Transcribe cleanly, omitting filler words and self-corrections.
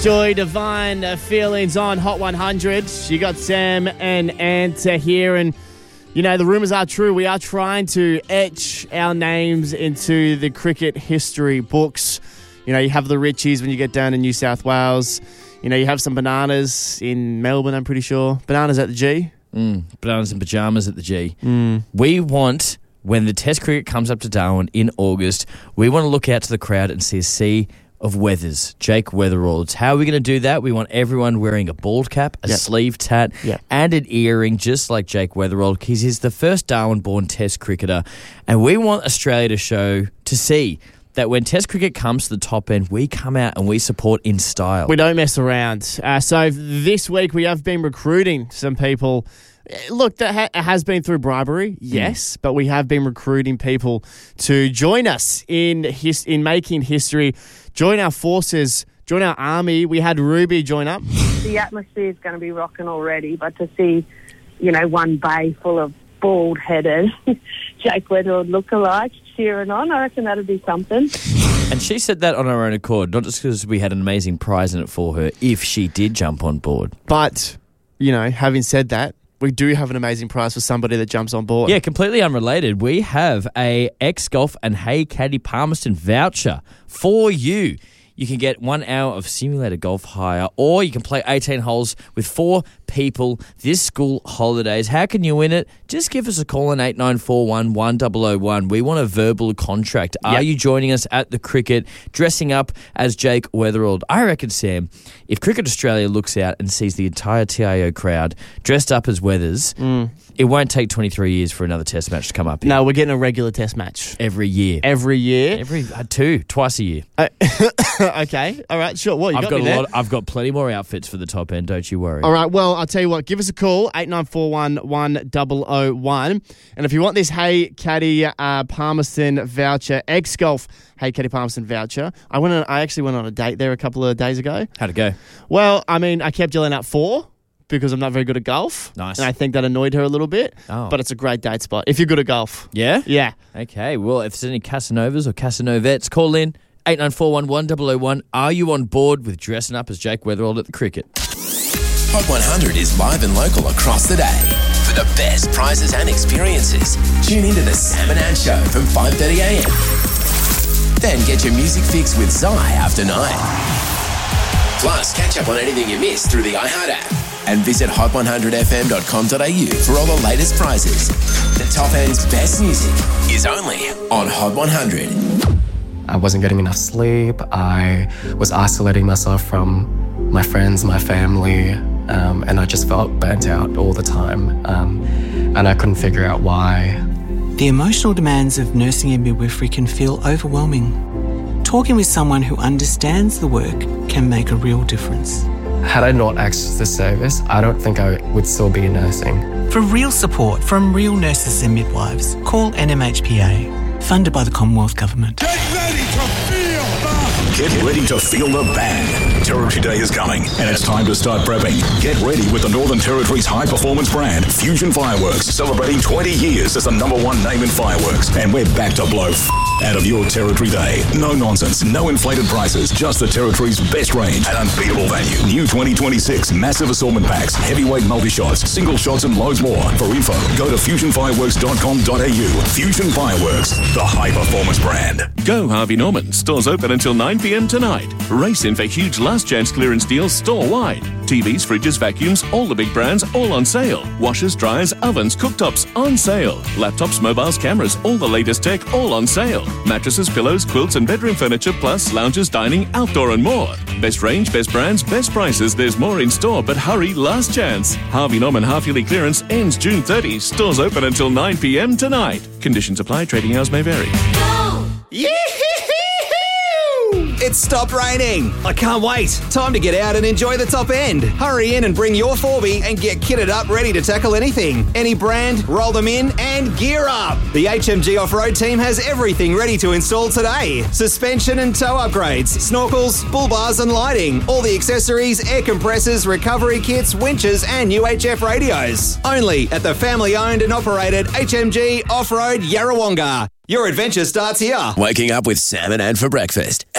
Joy Divine Feelings on Hot 100. You got Sam and Ant here, and you know the rumours are true. We are trying to etch our names into the cricket history books. You know, you have the Richies when you get down to New South Wales. You know, you have some bananas in Melbourne, I'm pretty sure. Bananas at the G. Bananas and pyjamas at the G. We want, when the Test cricket comes up to Darwin in August, we want to look out to the crowd and see a sea of Weathers, Jake Weatherald. How are we going to do that? We want everyone wearing a bald cap, a sleeve tat, and an earring, just like Jake Weatherald, because he's the first Darwin-born Test cricketer. And we want Australia to see that when Test cricket comes to the top end, we come out and we support in style. We don't mess around. So this week we have been recruiting some people. Look, that has been through bribery, yes, but we have been recruiting people to join us in making history, join our forces, join our army. We had Ruby join up. The atmosphere is going to be rocking already, but to see, you know, one bay full of bald-headed Jake Weatherald lookalikes cheering on, I reckon that'd be something. And she said that on her own accord, not just because we had an amazing prize in it for her if she did jump on board. But, you know, having said that, we do have an amazing prize for somebody that jumps on board. Yeah, completely unrelated. We have a X-Golf and Hey Caddy Palmerston voucher for you. You can get 1 hour of simulated golf hire, or you can play 18 holes with 4 people this school holidays. How can you win it? Just give us a call on 8941 1001. We want a verbal contract. Are you joining us at the cricket, dressing up as Jake Weatherald? I reckon, Sam, if Cricket Australia looks out and sees the entire TIO crowd dressed up as Weathers, it won't take 23 years for another Test match to come up here. No, we're getting a regular Test match. Every year. Twice a year. Okay, all right, sure. What, I've got plenty more outfits for the top end, don't you worry. All right, well, I'll tell you what, give us a call, 8941 1001. And if you want this Hey Caddy Palmerston voucher, X-Golf Hey Caddy Palmerston voucher, I actually went on a date there a couple of days ago. How'd it go? Well, I mean, I kept yelling out 4 because I'm not very good at golf. Nice. And I think that annoyed her a little bit. Oh. But it's a great date spot if you're good at golf. Yeah? Yeah. Okay, well, if there's any Casanovas or Casanovettes, call in 8941 1001. Are you on board with dressing up as Jake Weatherald at the cricket? Hot 100 is live and local across the day. For the best prizes and experiences, tune into the Sam and Ant Show from 5:30am. Then get your music fix with Zai after 9. Plus, catch up on anything you missed through the iHeart app. And visit hot100fm.com.au for all the latest prizes. The top end's best music is only on Hot 100. I wasn't getting enough sleep. I was isolating myself from my friends, my family, and I just felt burnt out all the time. And I couldn't figure out why. The emotional demands of nursing and midwifery can feel overwhelming. Talking with someone who understands the work can make a real difference. Had I not accessed this service, I don't think I would still be nursing. For real support from real nurses and midwives, call NMHPA, funded by the Commonwealth Government. Get ready to feel the... Get ready to feel the bang. Territory Day is coming, and it's time to start prepping. Get ready with the Northern Territory's high-performance brand, Fusion Fireworks, celebrating 20 years as the #1 name in fireworks. And we're back to blow out of your Territory Day. No nonsense, no inflated prices, just the Territory's best range at unbeatable value. New 2026 massive assortment packs, heavyweight multi-shots, single shots, and loads more. For info, go to fusionfireworks.com.au. Fusion Fireworks, the high-performance brand. Go Harvey Norman. Stores open until 9 p.m. tonight. Race in for huge last chance clearance deals store-wide. TVs, fridges, vacuums, all the big brands, all on sale. Washers, dryers, ovens, cooktops, on sale. Laptops, mobiles, cameras, all the latest tech, all on sale. Mattresses, pillows, quilts and bedroom furniture, plus lounges, dining, outdoor and more. Best range, best brands, best prices. There's more in store, but hurry, last chance. Harvey Norman half-yearly clearance ends June 30. Stores open until 9 p.m. tonight. Conditions apply. Trading hours may vary. It's stopped raining. I can't wait. Time to get out and enjoy the top end. Hurry in and bring your Forby and get kitted up ready to tackle anything. Any brand, roll them in and gear up. The HMG Off-Road team has everything ready to install today. Suspension and tow upgrades, snorkels, bull bars and lighting, all the accessories, air compressors, recovery kits, winches and UHF radios. Only at the family-owned and operated HMG Off-Road Yarrawonga. Your adventure starts here. Waking up with Sam and Ant for breakfast.